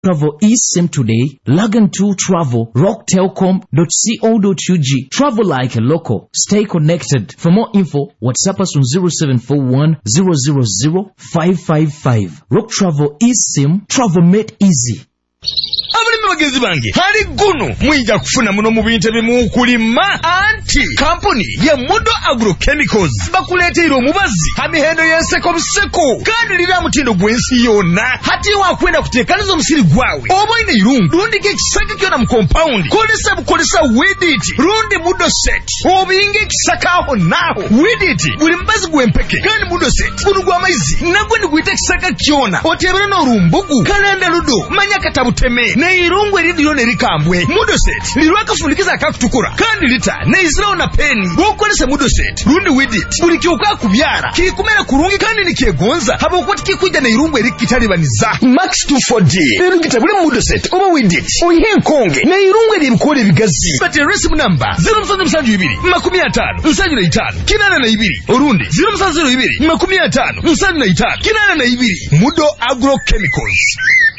Travel eSIM today. Log into Travel, rocktelcom.co.ug. Travel like a local. Stay connected. For more info, WhatsApp us on 0741 000 555. Rock Travel eSIM. Travel made easy. Abulimi bagezi bange hali guno mwinja kufuna muno mu bintu ebimu kulima anti kampuni ya Mudo Agrochemicals bakuleetera omubazi amihendo y'enseko biseko kandi lira mutindo gwensi yonna hati wakwenda kuteekaniza omusiri gwawe oba ine irungu lundika ekisaka kyona mu compound kolesa Weedit lundi Mudo Set obinga ekisaka aho naho Weedit buli mbazi gwempeke kandi Mudo Set guno gw'amaizi nagwe ndiguyita ekisaka kyona otebera n'olumbugu kalenda ludo manya katabuteme ne irungu eridiyo nerikambwe Mudo Set lirwakafundikiza akakutukura kandi lita ne Israel na peni wokolesa Mudo Set lundi Weedit buli kyuka kubyara kikumera kurungi kandi nikyegonza habokoti kikuja ne irungu erikitalibaniza Max 240 lero kitabule Mudo Set oba Weedit oyihenkonge ne irungu eribikole bigazi but receipt number 0772 50 75 orundi 0702 50 75 Mudo Agrochemicals.